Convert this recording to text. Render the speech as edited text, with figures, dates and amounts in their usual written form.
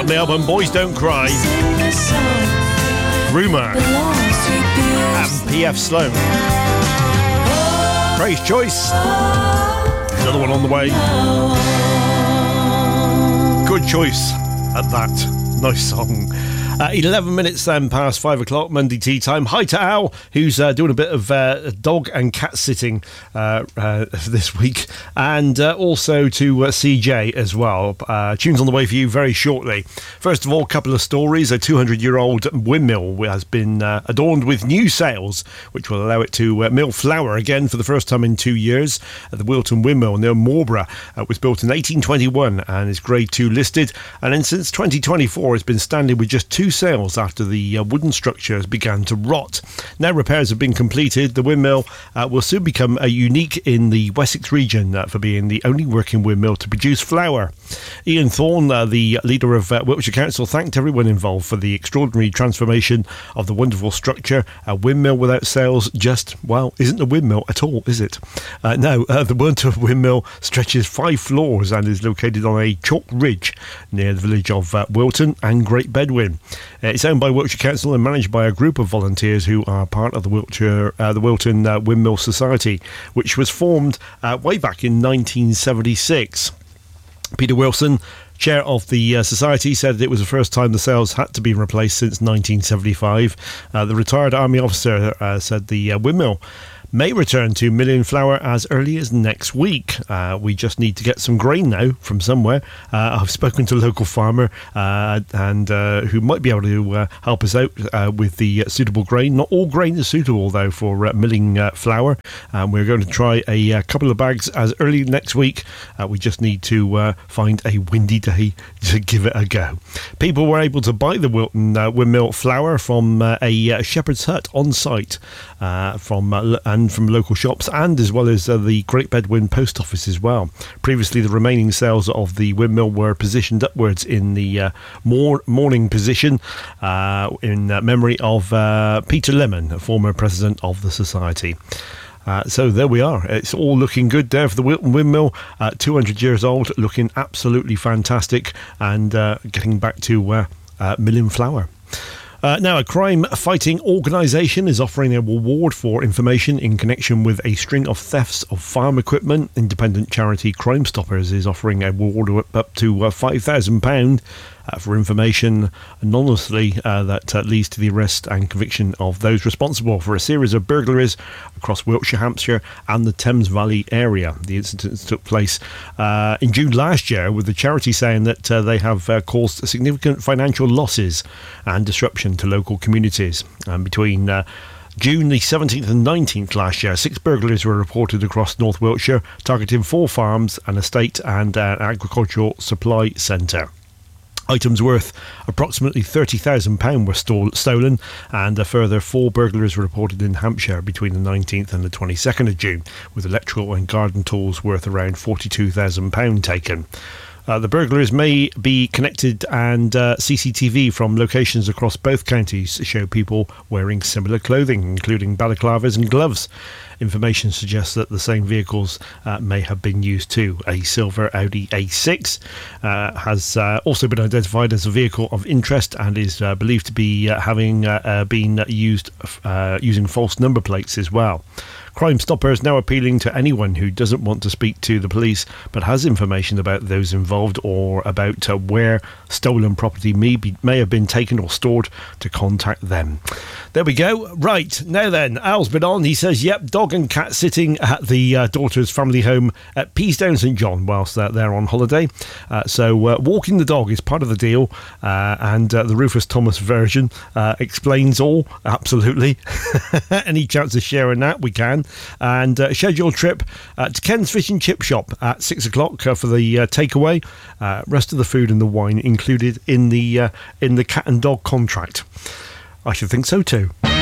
from the album Boys Don't Cry, Rumour and P.F. Sloan. Praise Choice, another one on the way. Good choice at that. Nice song. 11 minutes then past 5 o'clock, Monday tea time. Hi to Al, who's doing a bit of dog and cat sitting this week, and also to CJ as well. Tunes on the way for you very shortly. First of all, a couple of stories. A 200-year-old windmill has been adorned with new sails, which will allow it to mill flour again for the first time in 2 years. The Wilton Windmill near Marlborough was built in 1821 and is Grade 2 listed, and then since 2024 has been standing with just two sails after the wooden structures began to rot. Now repairs have been completed. The windmill will soon become unique in the Wessex region for being the only working windmill to produce flour. Ian Thorne, the leader of Wiltshire Council, thanked everyone involved for the extraordinary transformation of the wonderful structure. A windmill without sails just, well, isn't a windmill at all, is it? No, the Wilton Windmill stretches 5 floors and is located on a chalk ridge near the village of Wilton and Great Bedwin. It's owned by Wiltshire Council and managed by a group of volunteers who are part of the Wilton Windmill Society, which was formed way back in 1976. Peter Wilson, chair of the society, said it was the first time the sails had to be replaced since 1975. The retired army officer said the windmill may return to milling flour as early as next week. We just need to get some grain now from somewhere. I've spoken to a local farmer and who might be able to help us out with the suitable grain. Not all grain is suitable though for milling flour. We're going to try a couple of bags as early next week. We just need to find a windy day to give it a go. People were able to buy the Wilton windmill flour from a shepherd's hut on site from local shops, and as well as the Great Bedwin post office as well. Previously, the remaining sails of the windmill were positioned upwards in the morning position in memory of Peter Lemon, former president of the society. So there we are. It's all looking good there for the Wilton Windmill. 200 years old, looking absolutely fantastic, and getting back to milling flour. Now, a crime-fighting organisation is offering a reward for information in connection with a string of thefts of farm equipment. Independent charity Crime Stoppers is offering a reward up to £5,000 for information anonymously that leads to the arrest and conviction of those responsible for a series of burglaries across Wiltshire, Hampshire and the Thames Valley area. The incidents took place in June last year, with the charity saying that they have caused significant financial losses and disruption to local communities. Between June the 17th and 19th last year, 6 burglaries were reported across North Wiltshire, targeting 4 farms, an estate and an agricultural supply centre. Items worth approximately £30,000 were stolen, and a further 4 burglaries were reported in Hampshire between the 19th and the 22nd of June, with electrical and garden tools worth around £42,000 taken. The burglaries may be connected, and CCTV from locations across both counties show people wearing similar clothing, including balaclavas and gloves. Information suggests that the same vehicles may have been used too. A silver Audi A6 has also been identified as a vehicle of interest and is believed to be having been used using false number plates as well. Crime Stoppers now appealing to anyone who doesn't want to speak to the police but has information about those involved or about where stolen property may have been taken or stored to contact them. There we go. Right, now then, Al's been on. He says, yep, dog and cat sitting at the daughter's family home at Peasdown St John whilst they're on holiday. So walking the dog is part of the deal, and the Rufus Thomas version explains all, absolutely. Any chance of sharing that, we can. And scheduled trip to Ken's Fish and Chip Shop at 6 o'clock for the takeaway. Rest of the food and the wine included in the cat and dog contract. I should think so too.